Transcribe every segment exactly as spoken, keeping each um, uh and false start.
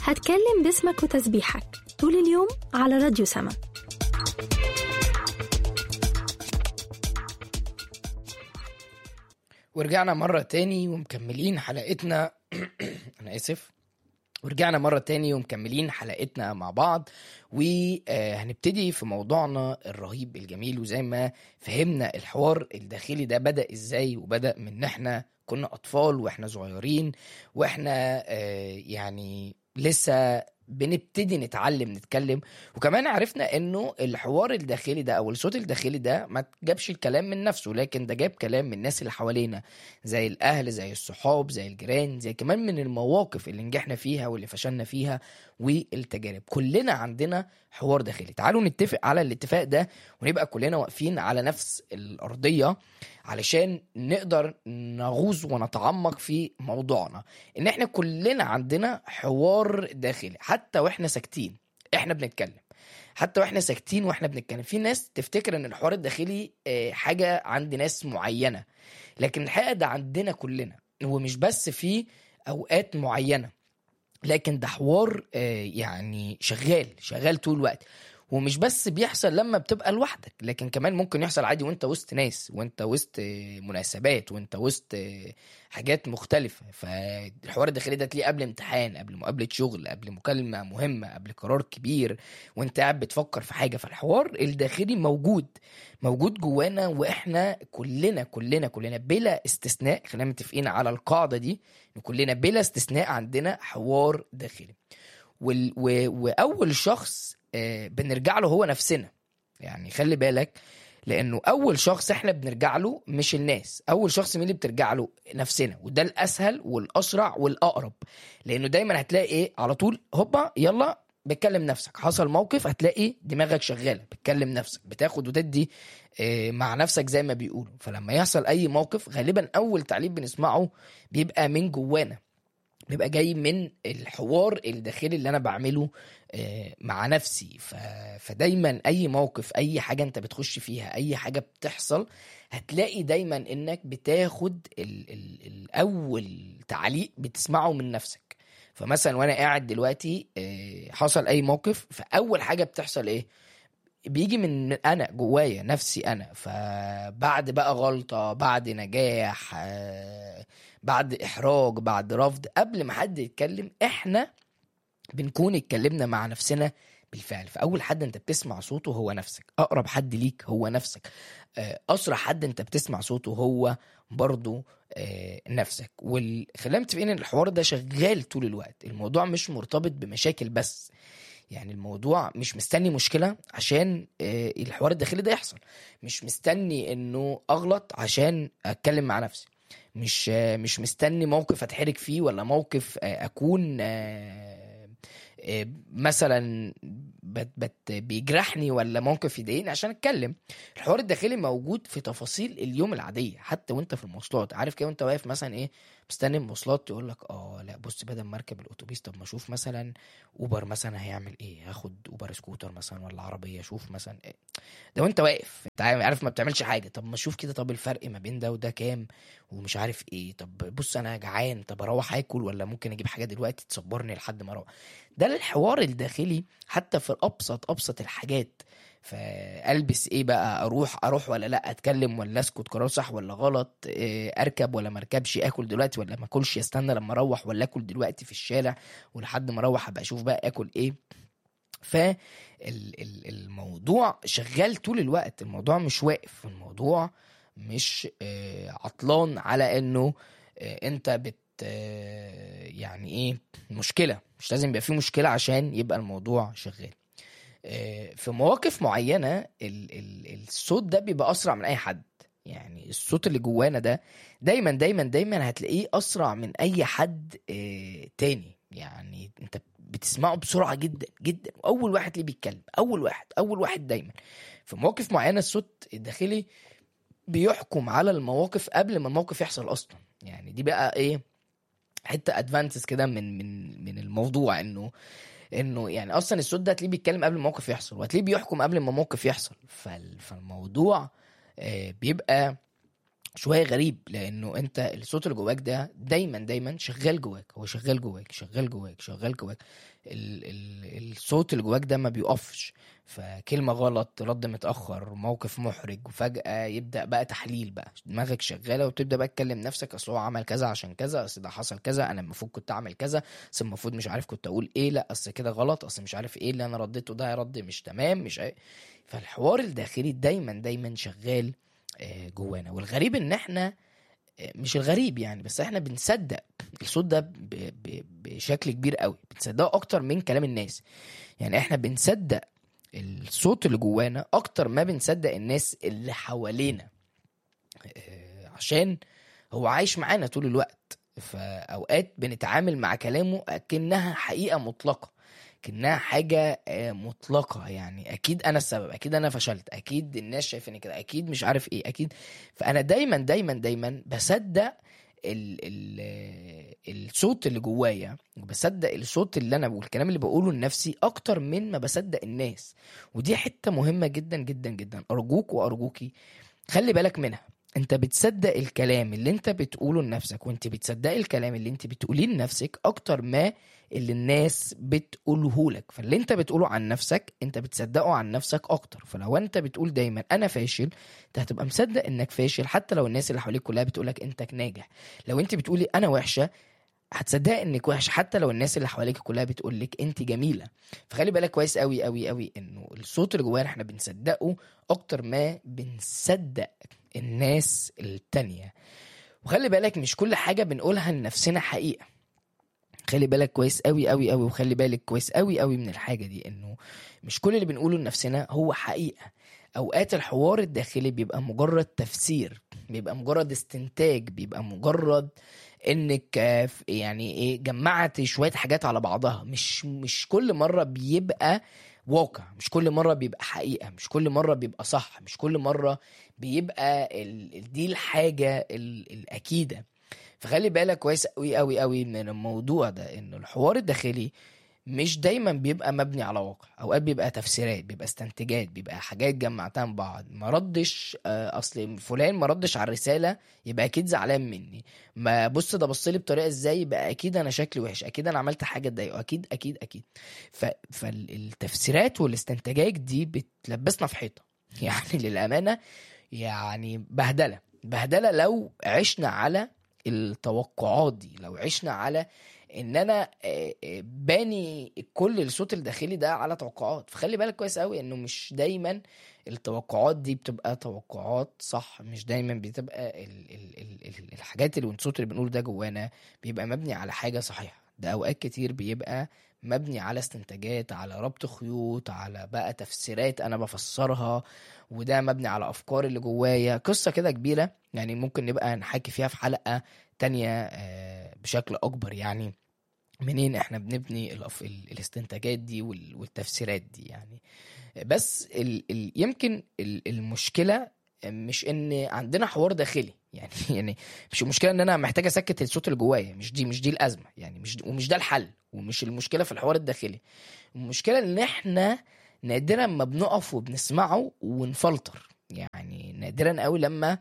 هتكلم باسمك وتسبيحك طول اليوم على راديو سما. ورجعنا مرة تاني ومكملين حلقتنا أنا آسف ورجعنا مرة تاني ومكملين حلقتنا مع بعض، وهنبتدي في موضوعنا الرهيب الجميل. وزي ما فهمنا الحوار الداخلي ده بدأ إزاي، وبدأ من إحنا كنا أطفال وإحنا صغيرين، وإحنا يعني لسه بنبتدي نتعلم نتكلم. وكمان عرفنا انه الحوار الداخلي ده او الصوت الداخلي ده ما جابش الكلام من نفسه، لكن ده جاب كلام من الناس اللي حوالينا، زي الاهل، زي الصحاب، زي الجيران، زي كمان من المواقف اللي نجحنا فيها واللي فشلنا فيها والتجارب. كلنا عندنا حوار داخلي. تعالوا نتفق على الاتفاق ده ونبقى كلنا واقفين على نفس الارضية علشان نقدر نغوص ونتعمق في موضوعنا. ان احنا كلنا عندنا حوار داخلي، حتى واحنا ساكتين احنا بنتكلم، حتى واحنا ساكتين واحنا بنتكلم. في ناس تفتكر ان الحوار الداخلي حاجة عند ناس معينة، لكن الحقيقة ده عندنا كلنا، ومش بس في اوقات معينة، لكن ده حوار يعني شغال شغال طول الوقت. ومش بس بيحصل لما بتبقى لوحدك، لكن كمان ممكن يحصل عادي وانت وسط ناس، وانت وسط مناسبات، وانت وسط حاجات مختلفة. فالحوار الداخلي ده تلاقيه قبل امتحان، قبل مقابلة شغل، قبل مكالمة مهمة، قبل قرار كبير، وانت قاعد بتفكر في حاجة. فالحوار الداخلي موجود موجود جوانا، واحنا كلنا كلنا كلنا بلا استثناء، خلينا متفقين على القاعدة دي، كلنا بلا استثناء عندنا حوار داخلي. وال... و... وأول شخص بنرجع له هو نفسنا. يعني خلي بالك، لانه اول شخص احنا بنرجع له مش الناس، اول شخص مين اللي بترجع له؟ نفسنا. وده الاسهل والاسرع والاقرب، لانه دايما هتلاقي ايه على طول، هوبا يلا بتكلم نفسك، حصل موقف هتلاقي دماغك شغاله بتكلم نفسك، بتاخد وتدي مع نفسك زي ما بيقولوا. فلما يحصل اي موقف غالبا اول تعليق بنسمعه بيبقى من جوانا، بيبقى جاي من الحوار الداخلي اللي انا بعمله مع نفسي. فدايما اي موقف، اي حاجة انت بتخش فيها، اي حاجة بتحصل، هتلاقي دايما انك بتاخد ال ال الاول تعليق بتسمعه من نفسك. فمثلا وانا قاعد دلوقتي حصل اي موقف، فاول حاجة بتحصل ايه؟ بيجي من انا جوايا نفسي انا. فبعد بقى غلطة، بعد نجاح، بعد احراج، بعد رفض، قبل ما حد يتكلم احنا بنكون اتكلمنا مع نفسنا بالفعل. فاول حد انت بتسمع صوته هو نفسك، اقرب حد ليك هو نفسك، اسرع حد انت بتسمع صوته هو برضو نفسك. وخلينا متفقين ان الحوار ده شغال طول الوقت. الموضوع مش مرتبط بمشاكل بس، يعني الموضوع مش مستني مشكلة عشان الحوار الداخلي ده يحصل، مش مستني انه اغلط عشان اتكلم مع نفسي، مش مش مستني موقف اتحرك فيه، ولا موقف اكون مثلا بت بت بيجرحني، ولا موقف يضايقني عشان اتكلم. الحوار الداخلي موجود في تفاصيل اليوم العاديه، حتى وانت في المواصلات. عارف كده وانت واقف مثلا ايه مستني المواصلات، تقول لك اه لا بص، بدل ما اركب الاتوبيس طب ما اشوف مثلا اوبر مثلا هيعمل ايه، هاخد اوبر سكوتر مثلا ولا عربيه، اشوف مثلا ايه ده وانت واقف، انت عارف ما بتعملش حاجه، طب ما اشوف كده طب الفرق ما بين ده وده كام ومش عارف ايه، طب بص انا جعان، طب اروح اكل ولا ممكن اجيب حاجه دلوقتي تصبرني لحد ما اروح. ده الحوار الداخلي حتى في ابسط ابسط الحاجات. فالبس ايه بقى، اروح اروح ولا لا، اتكلم ولا اسكت، قرار صح ولا غلط، اركب ولا مركبش، اكل دلوقتي ولا ما اكلش، استنى لما اروح ولا اكل دلوقتي في الشارع ولحد ما اروح ابقى اشوف بقى اكل ايه. فالموضوع شغال طول الوقت، الموضوع مش واقف، الموضوع مش عطلان على انه انت بت يعني ايه مشكلة. مش لازم يبقى فيه مشكلة عشان يبقى الموضوع شغال. في مواقف معينة الصوت ده بيبقى أسرع من أي حد. يعني الصوت اللي جوانا ده دايما دايما دايما هتلاقيه أسرع من أي حد تاني. يعني انت بتسمعه بسرعة جدا جدا، وأول واحد اللي بيتكلم أول واحد أول واحد دايما. في مواقف معينة الصوت الداخلي بيحكم على المواقف قبل ما الموقف يحصل أصلا. يعني دي بقى إيه حتة أدفانتس كده من من من الموضوع، إنه انه يعني اصلا الصوت ده هتلاقيه بيتكلم قبل الموقف يحصل، وهتلاقيه بيحكم قبل ما الموقف يحصل. فالموضوع بيبقى شويه غريب، لانه انت الصوت اللي جواك ده دايما دايما شغال جواك، هو شغال جواك شغال جواك شغال جواك. ال ال الصوت اللي جواك ده ما بيقفش. فكلمه غلط، رد متاخر، موقف محرج، وفجاه يبدا بقى تحليل، بقى دماغك شغاله وتبدا بقى تكلم نفسك، اصل هو عمل كذا عشان كذا، اصل ده حصل كذا، انا المفروض كنت اعمل كذا، اصل المفروض مش عارف كنت اقول ايه، لا اصل كده غلط، اصل مش عارف ايه اللي انا رديته ده رد مش تمام، مش عارف. فالحوار الداخلي دايما دايما شغال آه، جوانا. والغريب ان احنا آه، مش الغريب يعني، بس احنا بنصدق الصوت ده ب- ب- بشكل كبير قوي، بنصدقه اكتر من كلام الناس. يعني احنا بنصدق الصوت اللي جوانا اكتر ما بنصدق الناس اللي حوالينا، آه، عشان هو عايش معانا طول الوقت. فاوقات بنتعامل مع كلامه اكنها حقيقة مطلقة، كأنها حاجة آه، مطلقة. يعني أكيد أنا السبب، أكيد أنا فشلت، أكيد الناس شايفيني كده، أكيد مش عارف إيه، أكيد. فأنا دايما دايما دايما بصدق ال ال الصوت اللي جوايا، وبصدق الصوت اللي أنا بقول، الكلام اللي بقوله لنفسي أكتر من ما بصدق الناس. ودي حتة مهمة جدا جدا جدا، أرجوك وأرجوكي خلي بالك منها. انت بتصدق الكلام اللي انت بتقوله لنفسك، وانت بتصدق الكلام اللي انت بتقوليه لنفسك اكتر ما اللي الناس بتقوله لك. فاللي انت بتقوله عن نفسك انت بتصدقه عن نفسك اكتر. فلو انت بتقول دايما انا فاشل، انت هتبقى مصدق انك فاشل حتى لو الناس اللي حواليك كلها بتقولك انت ناجح. لو انت بتقولي انا وحشة، هتصدق انك وحش حتى لو الناس اللي حواليك كلها بتقولك انت جميلة. فخلي بالك كويس قوي قوي قوي انه الصوت اللي جوانا احنا بنصدقه اكتر ما بنصدق الناس التانية. وخلي بالك مش كل حاجة بنقولها لنفسنا حقيقة. خلي بالك كويس قوي قوي قوي، وخلي بالك كويس قوي قوي من الحاجة دي، انه مش كل اللي بنقوله لنفسنا هو حقيقة. اوقات الحوار الداخلي بيبقى مجرد تفسير، بيبقى مجرد استنتاج، بيبقى مجرد انك آه، ف- يعني ايه جمعت شوية حاجات على بعضها. مش مش كل مرة بيبقى واقع، مش كل مرة بيبقى حقيقة، مش كل مرة بيبقى صح، مش كل مرة بيبقى ال... ال- دي الحاجة ال... الأكيدة. فخلي بالك كويس قوي قوي قوي من الموضوع ده، انه الحوار الداخلي مش دايما بيبقى مبني على واقع. اوقات بيبقى تفسيرات، بيبقى استنتاجات، بيبقى حاجات جمعتها من بعض. ما ردش آه، اصل فلان ما ردش على الرساله يبقى اكيد زعلان مني. ما بص ده بص لي بطريقه ازاي يبقى اكيد انا شكلي وحش، اكيد انا عملت حاجه تضايقه، اكيد اكيد اكيد. ف... فالتفسيرات والاستنتاجات دي بتلبسنا في حيطه يعني للامانه. يعني بهدله بهدله لو عشنا على التوقعات دي، لو عشنا على ان انا آه، آه، باني كل الصوت الداخلي ده على توقعات. فخلي بالك كويس قوي انه مش دايما التوقعات دي بتبقى توقعات صح، مش دايما بتبقى ال ال ال ال الحاجات اللي والصوت اللي بنقوله ده جوانا بيبقى مبني على حاجة صحيحة. ده اوقات كتير بيبقى مبني على استنتاجات، على ربط خيوط، على بقى تفسيرات انا بفسرها، وده مبني على افكار اللي جوايا. قصة كده كبيرة يعني، ممكن نبقى نحكي فيها في حلقة تانية آه، بشكل اكبر يعني، منين احنا بنبني الأف... ال- الاستنتاجات دي وال- والتفسيرات دي يعني. بس ال... ال... يمكن ال- المشكلة مش ان عندنا حوار داخلي يعني يعني مش المشكلة ان انا محتاج اسكت الصوت اللي جوايا، مش دي مش دي الازمة يعني، مش ومش ده الحل، ومش المشكلة في الحوار الداخلي. المشكلة ان احنا نادرا ما بنقف وبنسمعه ونفلتر. يعني نادرا قوي لما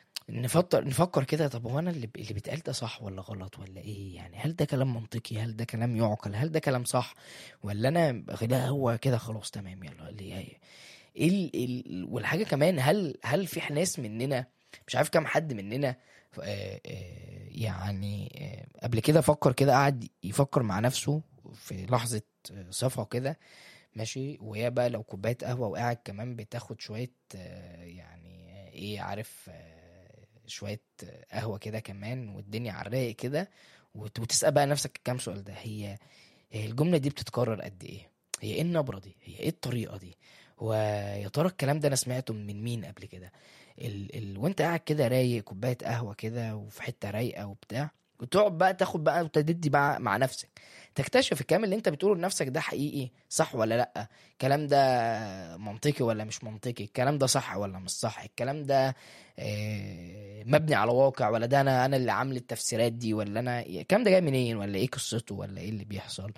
نفكر نفكر كده، طب هو انا اللي اللي بيتقال ده صح ولا غلط ولا ايه يعني؟ هل ده كلام منطقي؟ هل ده كلام يعقل؟ هل ده كلام صح؟ ولا انا ده هو كده خلاص تمام يلا اللي هي ايه ال... ال... والحاجه كمان، هل هل في ناس مننا، مش عارف كام حد مننا آه، آه، يعني آه، قبل كده فكر كده، قعد يفكر مع نفسه في لحظه آه، صفا كده ماشي، وهي بقى لو كوبايه قهوه وقاعد كمان بتاخد شويه آه، يعني آه، ايه عارف آه، شويه آه، قهوه كده كمان، والدنيا على الرايق كده، وت- وتسال بقى نفسك كام سؤال ده. هي هي الجمله دي بتتكرر قد ايه؟ هي ايه النبره دي؟ هي ايه الطريقه دي؟ هو يا ترى الكلام ده انا سمعته من مين قبل كده؟ ال... ال... وانت قاعد كده رايق كوبايه قهوه كده وفي حته رايقه وبتاع، وتقعد بقى تاخد بقى وتدي بقى مع نفسك، تكتشف الكلام اللي انت بتقوله لنفسك ده حقيقي صح ولا لا، الكلام ده منطقي ولا مش منطقي، الكلام ده صح ولا مش صح، الكلام ده آه، مبني على واقع، ولا ده انا انا اللي عامل التفسيرات دي، ولا انا الكلام ده جاي منين، ولا ايه قصته، ولا ايه اللي بيحصل.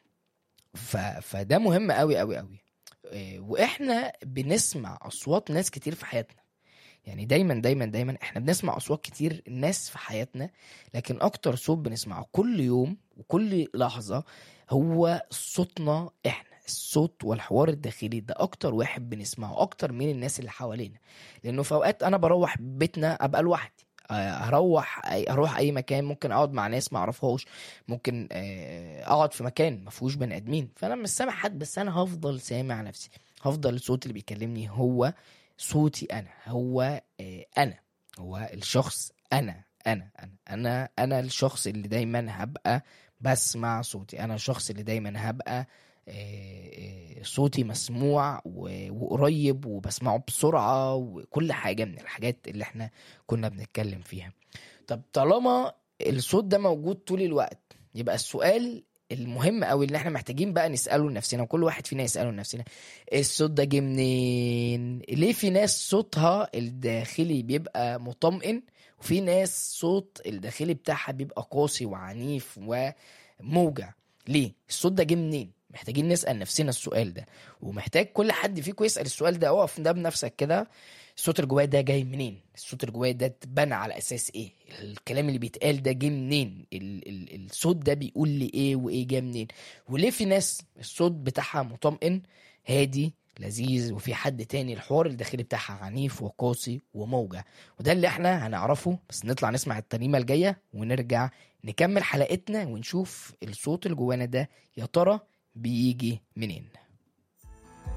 ف... فده مهم قوي قوي قوي. آه، واحنا بنسمع اصوات ناس كتير في حياتنا. يعني دايما دايما دايما احنا بنسمع اصوات كتير الناس في حياتنا، لكن اكتر صوت بنسمعه كل يوم وكل لحظة هو صوتنا احنا. الصوت والحوار الداخلي ده اكتر واحد بنسمعه اكتر من الناس اللي حوالينا. لانه في اوقات انا بروح بيتنا ابقى لوحدي، آه، هروح أي- اروح اي مكان، ممكن اقعد مع ناس ما اعرفهاش، ممكن آه، اقعد في مكان ما فيهوش بني ادمين، فانا مش سامع حد، بس انا هفضل سامع نفسي. هفضل الصوت اللي بيكلمني هو صوتي انا، هو آه، انا، هو الشخص انا انا انا انا انا الشخص اللي دايما هبقى بسمع صوتي. انا الشخص اللي دايما هبقى آه، آه، صوتي مسموع و- وقريب وبسمعه بسرعة، وكل حاجة من الحاجات اللي احنا كنا بنتكلم فيها. طب طالما الصوت ده موجود طول الوقت، يبقى السؤال المهم قوي اللي احنا محتاجين بقى نسأله لنفسنا، وكل واحد فينا يسأله لنفسنا: الصوت ده جه منين؟ ليه في ناس صوتها الداخلي بيبقى مطمئن، وفي ناس صوت الداخلي بتاعها بيبقى قاسي وعنيف وموجع؟ ليه الصوت ده جه منين؟ محتاجين نسأل نفسنا السؤال ده، ومحتاج كل حد فيكم يسأل السؤال ده. اقف ده بنفسك كده: الصوت اللي جوايا ده جاي منين؟ الصوت اللي جوايا ده اتبنى على اساس ايه؟ الكلام اللي بيتقال ده جه منين؟ ال ال الصوت ده بيقول لي ايه وايه جه منين؟ وليه في ناس الصوت بتاعها مطمئن هادي لذيذ، وفي حد تاني الحوار الداخلي بتاعها عنيف وقاسي وموجع؟ وده اللي احنا هنعرفه، بس نطلع نسمع الترنيمة الجاية ونرجع نكمل حلقتنا ونشوف الصوت اللي جوانا ده يا ترى بيجي منين.